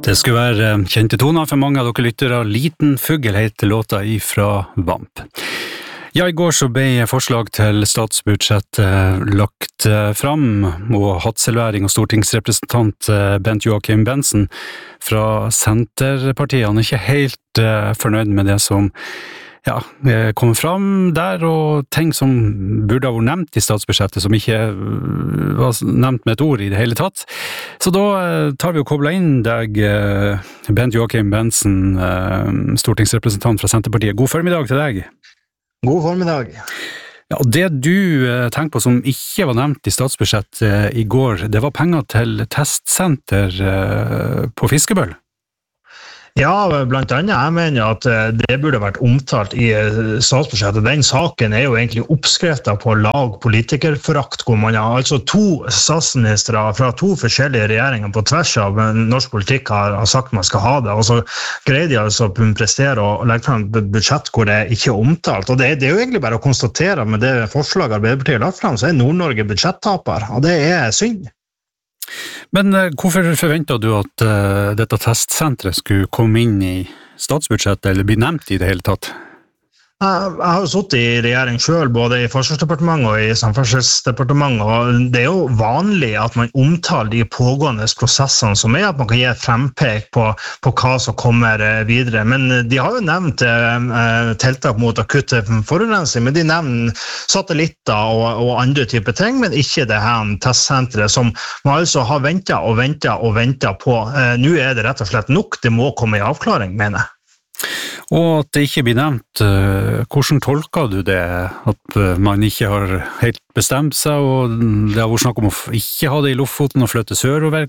Det skulle være kjente toner for mange av dere lyttere. Liten fugl heter låta ifra Vamp. Ja, i går så ble forslag til statsbudsjett lagt fram, og Hadsel-væring og stortingsrepresentant Bent Joachim Bentzen fra Senterpartiet, han ikke helt fornøyd med det som kommer fram der, og ting som burde ha vært nevnt i statsbudsjettet, som ikke var nevnt med et ord i det hele tatt. Så da tar vi og kobler inn deg, Bent Joachim Bentzen, stortingsrepresentant fra Senterpartiet. God formiddag til deg. God formiddag. Ja, og det du tenker på som ikke var nevnt i statsbudsjettet i går, det var penger til testsenter på Fiskebøl. Ja, blant annet, jeg mener at det burde vært omtalt i statsbudsjettet. Den saken jo egentlig oppskriftet på lag politikerforakt, hvor man har altså to statsministre fra to forskjellige regjeringer på tvers av norsk politikk har sagt man skal ha det, og så greier de altså å prestere og legge frem et budsjett hvor det ikke omtalt. Og det jo egentlig bare å konstatere med det forslaget Arbeiderpartiet har lagt frem, så Nord-Norge budsjettaper, og det synd. Men hvorfor forventet du at dette testsenteret skulle komme inn i statsbudsjettet, eller bli nevnt i det hele tatt? Jeg har jo sittet i regjering selv, både i Forsvarsdepartementet og i Samferdselsdepartementet, og det jo vanlig at man omtaler de pågående prosessene som at man kan gi et frempek på hva som kommer videre. Men de har jo nevnt tiltak mot akutte forurensning, men de nevner satellitter og andre typer ting, men ikke det her testsenteret som man altså har ventet på. Nå det rett og slett nok, det må komme i avklaring, mener jeg. Og at det ikke blir nevnt, hvordan tolker du det? At man ikke har helt bestemt seg, og det har vært snakk om å ikke ha det i Lofoten og flytte sørover.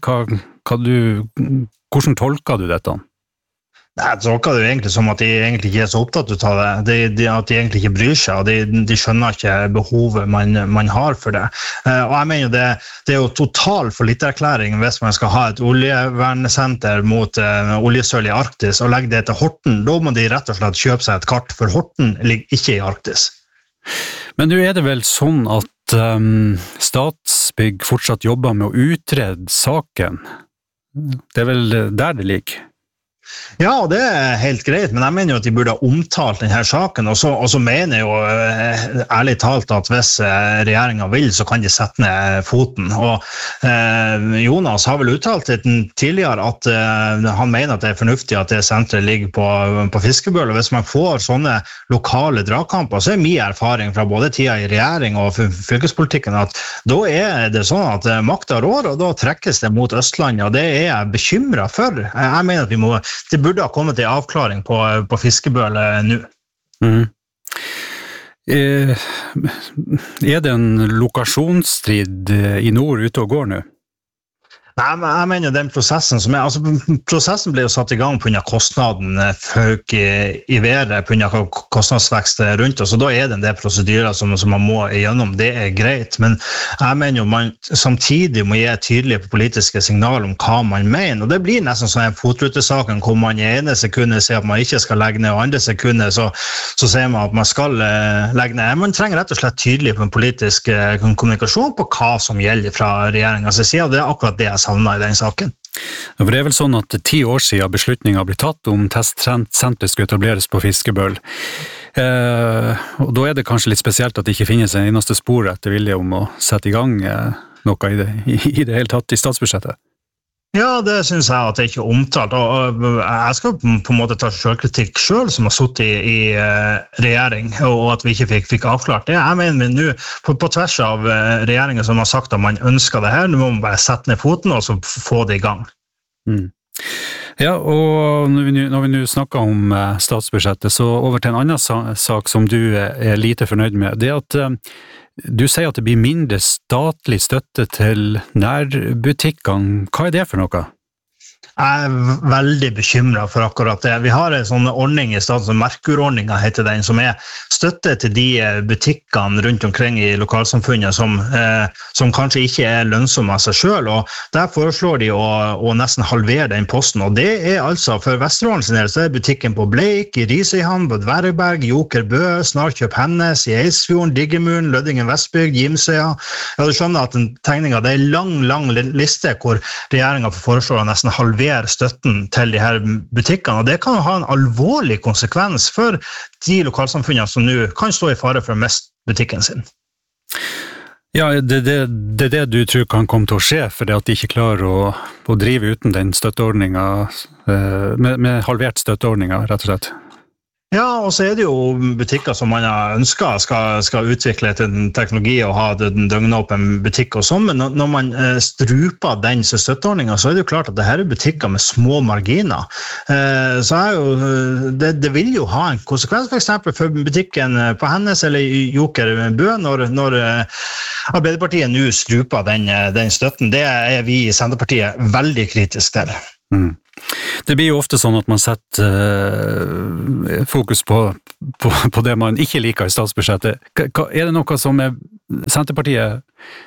Hvordan tolker du dette? Jeg tolker det jo egentlig som at de egentlig ikke så opptatt av det, at de egentlig ikke bryr seg, og de skjønner ikke behovet man har for det. Og jeg mener det jo total forlitterklæring hvis man skal ha et oljevernsenter mot oljesøl i Arktis, og legge det til Horten. Da må de rett og slett kjøpe seg et kart, for Horten ligger ikke i Arktis. Men nå det vel sånn at Statsbygg fortsatt jobber med å utrede saken? Det vel der det ligger? Ja, og det helt greit, men jeg mener jo at de burde ha omtalt denne saken, og så mener jeg jo ærlig talt at hvis regjeringen vil, så kan de sette ned foten. Og Jonas har vel uttalt tidligere at han mener at det fornuftig at det senteret ligger på Fiskebøl, og hvis man får sånne lokale dragkamper, så min erfaring fra både tida i regjering og fylkespolitikken at da det sånn at makta rår, og da trekkes det mot Østlandet, og det jeg bekymret for. Jeg mener at det burde ha kommet til avklaring på Fiskebøl nå. Det en lokasjonsstrid i nord ute og går nå? Nei, men jeg mener den prosessen prosessen ble jo satt i gang på grunn av kostnaden folk i været, på grunn av kostnadsvekst rundt oss, og da det en del prosedyrer som man må igjennom. Det greit, men jeg mener jo man samtidig må gi tydelige politiske signaler om hva man mener, og det blir nesten sånn en fotrutesaken hvor man i ene sekundet sier at man ikke skal legge ned, og andre sekundet så sier man at man skal legge ned. Man trenger rett og slett tydelig på en politisk kommunikasjon på hva som gjelder fra regjeringens side, og det akkurat det jeg savner i den saken. Ja, for det vel sånn at 10 år siden beslutningen ble tatt om testsenteret skulle etableres på Fiskebøl. Og da det kanskje litt spesielt at det ikke finnes en eneste spor etter vilje om å sette i gang noe i det hele tatt i statsbudsjettet. Ja, det synes jeg at det ikke omtalt, og jeg skal på en måte ta selvkritikk selv som har suttet i regjering, og at vi ikke fikk avklart det. Jeg mener nå, på tvers av regjeringen som har sagt at man ønsker det her, nå må man bare sette ned foten og så få det i gang. Ja, og når vi nå snakker om statsbudsjettet, så over til en annen sak som du lite fornøyd med, det at du sier at det blir mindre statlig støtte til nærbutikkene. Hva det for noe? Jeg veldig bekymret for akkurat det. Vi har en sånn ordning i staten, som Merkur-ordningen heter den, som støtte til de butikkene rundt omkring i lokalsamfunnet som kanskje ikke lønnsomme av seg selv, og der foreslår de å nesten halvere den posten, og det altså for Vesterålen sin del, så butikken på Bleik, i Risøyhamn, på Dvergberg, Joker Bø, Snarkjøp Hennes, i Eisfjorden, Diggemuren, Løddingen Vestbygd, Gimsøya. Ja, du skjønner at den tegningen, det en lang liste hvor regjeringen foreslår å nesten halvere halvere støtten til de her butikkene, og det kan ha en alvorlig konsekvens for de lokalsamfunnene som nå kan stå i fare for å miste butikken sin. Ja, det det du tror kan komme til å skje, for det at de ikke klarer å drive uten den støtteordningen, med halvert støtteordninger, rett og slett. Ja, og så det jo butikker som man har ønsket skal utvikle en teknologi og ha en døgnåpen butikk og sånn, men når man struper den støtteordningen, så det jo klart at det her butikker med små marginer. Så det vil jo ha en konsekvens, for eksempel for butikken på Hennes eller Joker Bø, når Arbeiderpartiet nå struper den støtten. Det vi i Senterpartiet veldig kritisk til. Mm. Det blir jo ofte sånn at man setter fokus på det man ikke liker i statsbudsjettet. Det noe som Senterpartiet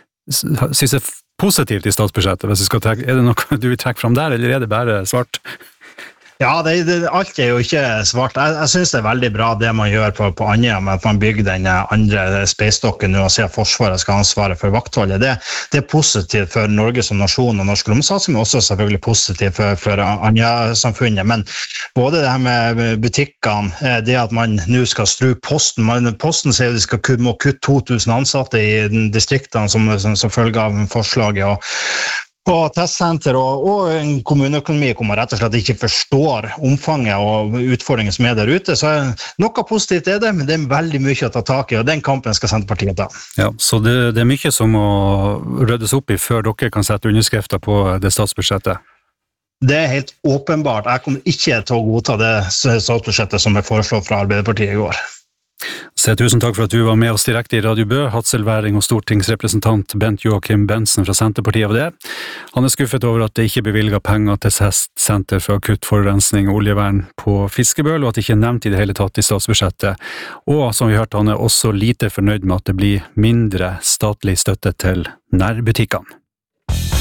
synes positivt i statsbudsjettet? Hvis du skal det noe du vil trekke fram der, eller det bare svart? Ja, alt jo ikke svart. Jeg synes det veldig bra det man gjør på Andøya, med at man bygger den andre speistokken og ser at Forsvaret skal ha ansvaret for vaktholdet. Det positivt for Norge som nasjon og norsk romsatsing, men også selvfølgelig positivt for Andøya-samfunnet. Men både det her med butikkene, det at man nå skal stru posten, posten sier de må kutte 2000 ansatte i distriktene som følge av forslaget, og testsenter og en kommuneøkonomi hvor man rett og slett ikke forstår omfanget og utfordringen som der ute. Så noe positivt det, men det veldig mye å ta tak i, og den kampen skal Senterpartiet ta. Ja, så det mye som må ryddes opp i før dere kan sette underskrifter på det statsbudsjettet? Det helt åpenbart. Jeg kommer ikke til å godta det statsbudsjettet som foreslått fra Arbeiderpartiet i går. Så tusen takk for at du var med oss direkte i Radio Bø, Hadsel-væring og stortingsrepresentant Bent Joakim Bentzen fra Senterpartiet av det. Han skuffet over at det ikke bevilget penger til Senter for akutt forurensning og oljevern på Fiskebøl, og at det ikke nevnt i det hele tatt i statsbudsjettet. Og som vi hørte, han også lite fornøyd med at det blir mindre statlig støtte til nærbutikkene.